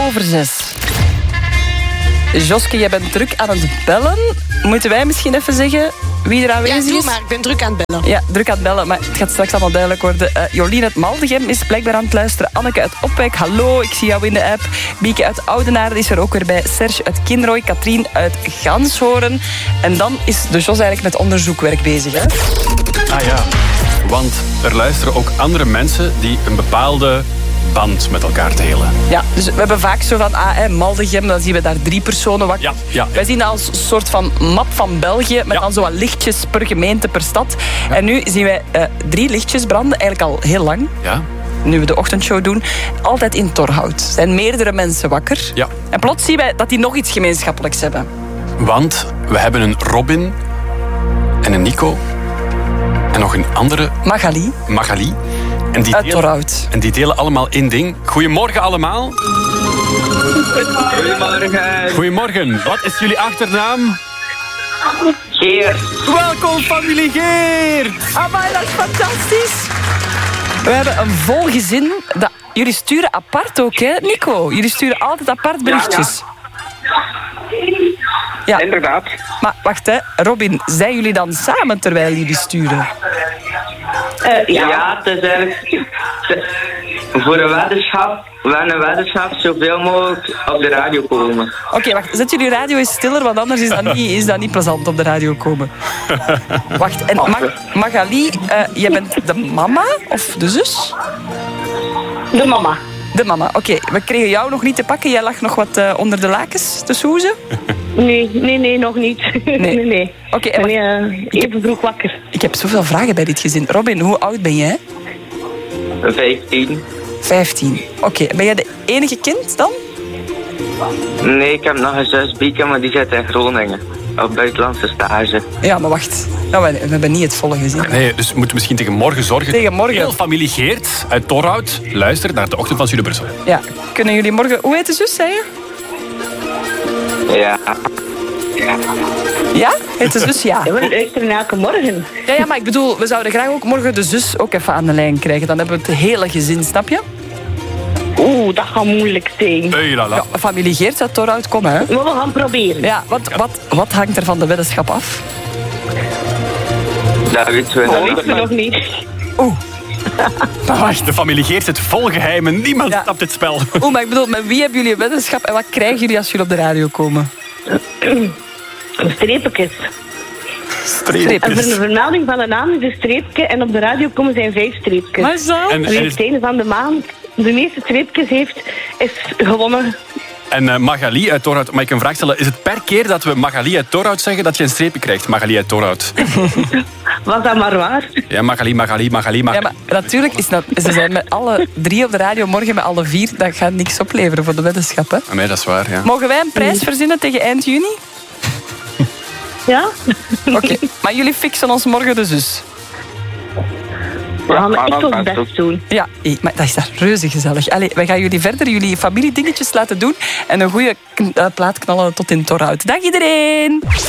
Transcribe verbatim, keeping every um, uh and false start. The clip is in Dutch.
over zes. Joske, jij bent druk aan het bellen. Moeten wij misschien even zeggen wie er aanwezig is? Ja, doe maar. Ik ben druk aan het bellen. Ja, druk aan het bellen, maar het gaat straks allemaal duidelijk worden. Uh, Jolien uit Maldegem is blijkbaar aan het luisteren. Anneke uit Opwijk, hallo, ik zie jou in de app. Bieke uit Oudenaarde is er ook weer bij. Serge uit Kinrooi, Katrien uit Ganshoren. En dan is de Jos eigenlijk met onderzoekwerk bezig, hè? Ah ja, want er luisteren ook andere mensen die een bepaalde band met elkaar delen. Ja, dus we hebben vaak zo van, ah, hè, Maldegem, dan zien we daar drie personen wakker. Ja, ja. Wij zien dat als een soort van map van België, met Ja. dan zo wat lichtjes per gemeente, per stad. Ja. En nu zien wij uh, drie lichtjes branden, eigenlijk al heel lang. Ja. Nu we de ochtendshow doen, altijd in Torhout. Er zijn meerdere mensen wakker. Ja. En plots zien wij dat die nog iets gemeenschappelijks hebben. Want we hebben een Robin en een Nico en nog een andere, Magali, Magali. En die, uit delen, Torhout. en die delen allemaal één ding. Goedemorgen allemaal. Goedemorgen. Goedemorgen. Wat is jullie achternaam? Geert. Welkom familie Geert. Amai, dat is fantastisch. We hebben een vol gezin. Dat, jullie sturen apart ook, hè, Nico? Jullie sturen altijd apart berichtjes. Ja. Inderdaad. Maar wacht, hè. Robin, zijn jullie dan samen terwijl jullie sturen? Uh, ja. ja, het is eigenlijk het is voor een weddenschap, we hebben een weddenschap zoveel mogelijk op de radio komen. Oké, okay, wacht. Zet jullie radio eens stiller, want anders is dat niet, is dat niet plezant op de radio komen. Wacht, en Mag, Magali, uh, jij bent de mama of de zus? De mama. De mama, oké. Okay. We kregen jou nog niet te pakken. Jij lag nog wat uh, onder de lakens te soezen? Nee, nee, nee, nog niet. Nee, nee. nee. Oké. Okay, ben uh, even vroeg wakker. Ik heb zoveel vragen bij dit gezin. Robin, hoe oud ben jij? Vijftien. Vijftien. Oké, okay. Ben jij de enige kind dan? Nee, ik heb nog een zus, Bieke, maar die zit in Groningen. Op buitenlandse stage. Ja, maar wacht. Nou, we, we hebben niet het volle gezin. Nee, dus we moeten misschien tegen morgen zorgen. Tegen morgen. Heel familie Geert uit Torhout luistert naar de ochtend van Studio Brussel. Ja, kunnen jullie morgen... Hoe heet de zus, zei je? Ja. Ja. Ja? Heet de zus, ja. Ja, we luisteren elke morgen. Ja, ja, maar ik bedoel, we zouden graag ook morgen de zus ook even aan de lijn krijgen. Dan hebben we het hele gezin, snap je? Oeh, dat gaat moeilijk zijn. Hey, lala. Ja, familie Geert uit Torhout, kom hè. Maar we gaan proberen. Ja, wat, ja. Wat, wat hangt er van de weddenschap af? Dat weten we, dat weten we nog niet. Oeh. Wacht, de familie Geert zit vol geheimen. Niemand ja. snapt dit spel. Oeh, maar ik bedoel, met wie hebben jullie een weddenschap en wat krijgen jullie als jullie op de radio komen? Streepjes. Streepjes. En voor de vermelding van de naam is een streepje en op de radio komen zijn vijf streepjes. Maar zo? En, Wie het einde van de maand de meeste streepjes heeft, is gewonnen. En uh, Magali uit Torhout, mag ik een vraag stellen? Is het per keer dat we Magali uit Torhout zeggen dat je een streepje krijgt? Magali uit Torhout. Was dat maar waar? Ja, Magali, Magali, Magali, Magali. Ja, maar natuurlijk is dat... Ze zijn met alle drie op de radio, morgen met alle vier. Dat gaat niks opleveren voor de weddenschap, hè? Ah, nee, dat is waar, ja. Mogen wij een prijs verzinnen tegen eind juni? Ja? Oké, okay. Maar jullie fixen ons morgen de zus. We gaan echt ons best doen. Ja, maar dat is daar reuze gezellig. Allee, wij gaan jullie verder jullie familiedingetjes laten doen en een goede plaat knallen tot in Torhout. Dag iedereen!